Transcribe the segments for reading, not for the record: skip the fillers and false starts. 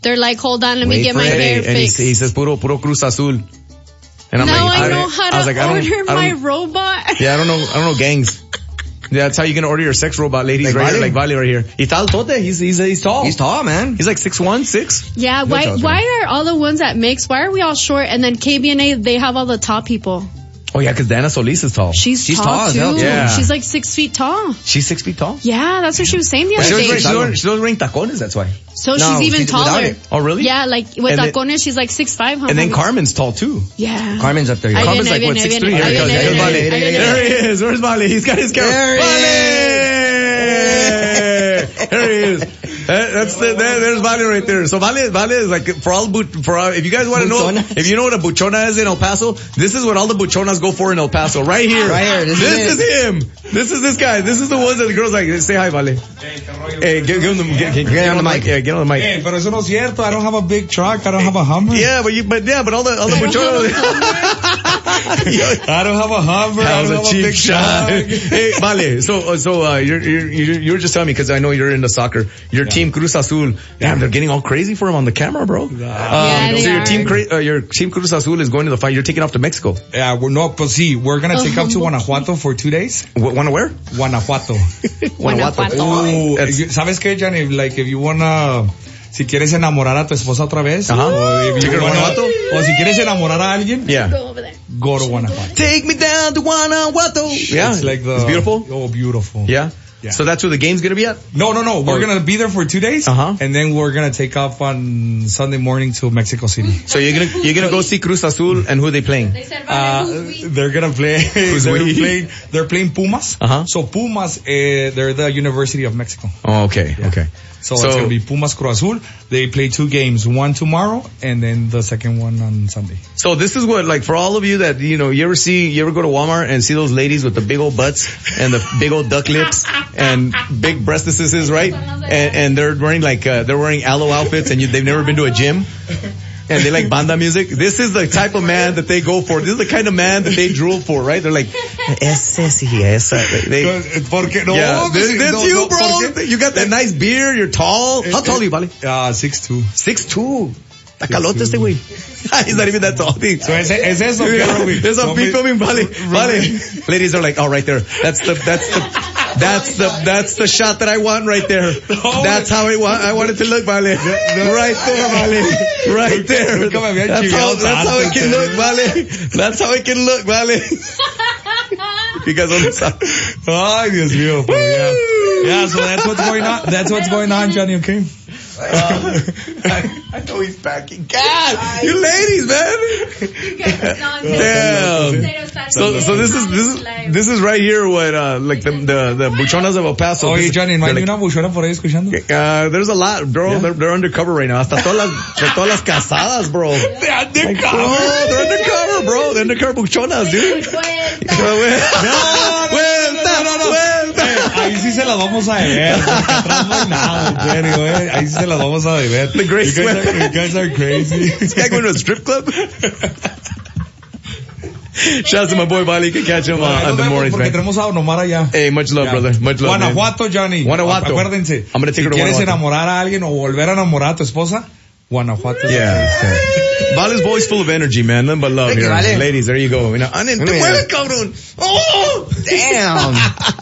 They're like, hold on, let me get my hair fixed. He says, puro Cruz Azul. And I'm now like, I know how to order my robot. Yeah, I don't know gangs. Yeah, that's how you're gonna order your sex robot, ladies, like right Vale? here, like Vale right here. He's tall. He's tall. He's tall, man. He's like 6'1", 6. Yeah, why are all the ones at Mix, why are we all short? And then KBNA, they have all the tall people. Oh yeah, because Dana Solis is tall. She's tall as too. hell, yeah. She's like 6 feet tall. She's 6 feet tall? Yeah, that's what she was saying the other day. She's wearing tacones, that's why. So she's even taller. Oh really? Yeah, like with tacones, she's like 6'5", huh? And then Carmen's tall too. Yeah. Carmen's up there. Carmen's like what, 6'3"? There he is. Where's Vale? He's got his camera. There he is. There's Vale right there. So Vale is like if you guys want to know, if you know what a buchona is in El Paso, this is what all the buchonas go for in El Paso. Right here. This is him. This is this guy. This is the ones that the girls like. Say hi, Vale. Hey, get on the mic. Yeah, get on the mic. Hey, pero eso no es cierto. I don't have a big truck. I don't have a Hummer. Yeah, but all the buchonas. I don't have a Hummer. That I was don't a have cheap a big shot. truck. Hey, Vale. So you were just telling me because I know you're into soccer. Your team Cruz Azul. Damn, they're getting all crazy for him on the camera, bro. So your team Cruz Azul is going to the fight. You're taking off to Mexico. Yeah, we're gonna take up to Guanajuato for 2 days. Wanna where? Guanajuato. Guanajuato. ¿Sabes qué, Johnny? Like, if you wanna, si quieres enamorar a tu esposa otra vez, o si quieres enamorar a alguien, Go over there. go to Guanajuato. Take me down to Guanajuato. Yeah, It's like it's beautiful. Oh, beautiful. Yeah. So that's where the game's gonna be at? No. We're gonna be there for 2 days, and then we're gonna take off on Sunday morning to Mexico City. So you're gonna go see Cruz Azul, and who are they playing? They're gonna play. They're playing Pumas. So Pumas, they're the University of Mexico. Oh, okay. So it's gonna be Pumas Cruz Azul. They play 2 games, one tomorrow, and then the second one on Sunday. So this is what, like, for all of you that, you know, you ever go to Walmart and see those ladies with the big old butts and the big old duck lips and big breastises, right? And they're wearing they're wearing aloe outfits and they've never been to a gym. And they like banda music. This is the type of man that they go for. This is the kind of man that they drool for, right? They're like, esa. That's you, bro. You got that nice beard. You're tall. How tall are you, Vale? 6'2". 6'2". Tacalote este güey. He's not even that tall. So es eso, there's a beat filming, Vale. Ladies are like, oh, right there. That's the shot that I want right there. That's how I want it to look, Vale. Right there, Vale. Right there. That's how it can look, Vale. That's how it can look, Vale. You guys understand? Ay, Dios mío. Yeah, so that's what's going on. That's what's going on, Johnny, okay? I know he's packing. God, you ladies, man. Damn. So this is right here what like the buchonas of El Paso. Oye, Johnny, ¿no hay una buchona por ahí escuchando? There's a lot, bro. Yeah. They're undercover right now. Hasta todas las casadas, bro. They're undercover, bro. They're undercover buchonas, dude. No. Ahí sí se las vamos a deber. Atrás no hay nada, en serio, ahí sí se las vamos a deber. The great you guys are crazy. This guy going to a strip club? Shout out to my boy Vale. You can catch him on the mornings, man. Tenemos a Don Omar allá. Hey, much love, brother. Much love, Guanajuato, man. Johnny. Guanajuato. Acuérdense. I'm gonna take her to Guanajuato. Si quieres enamorar a alguien o volver a enamorar a tu esposa, Guanajuato. Yeah. Vale's voice full of energy, man. Nothing but love here. Vale. Ladies, there you go. Te mueves, cabrón. Oh, damn.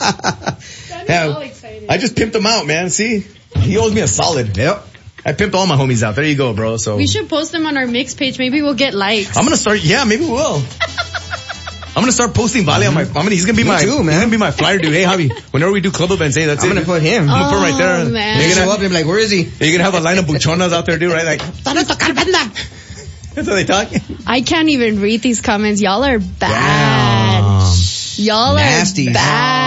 I just pimped him out, man. See? He owes me a solid. Yep. I pimped all my homies out. There you go, bro. So we should post them on our mix page. Maybe we'll get likes. I'm gonna start. Yeah, maybe we will. I'm gonna start posting Vale on my. He's gonna be he's gonna be my flyer dude. Hey, Javi, whenever we do club events, hey, I'm gonna put him. I'm gonna put right there. Man. You're gonna show up and be like, where is he? You're gonna have a line of buchonas out there, dude, right? Like, that's how they talk. I can't even read these comments. Y'all are bad. Damn. Y'all nasty. Are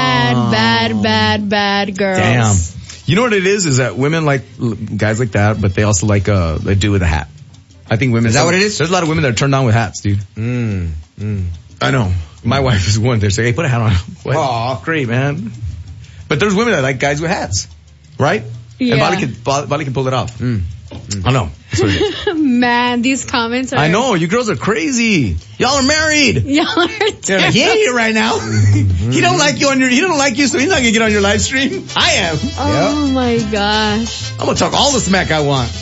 bad girls. Damn. You know what it is that women like guys like that, but they also like a dude with a hat. I think women. Is that what it is? There's a lot of women that are turned on with hats, dude. I know. My wife is one. They say, hey, put a hat on. Oh, great, man. But there's women that like guys with hats, right? Yeah. And Vale can pull it off. I know. Man, these comments are... I know, you girls are crazy. Y'all are married. Y'all are like, he ain't here right now. He don't like you so he's not gonna get on your live stream. I am. Oh my gosh. I'm gonna talk all the smack I want.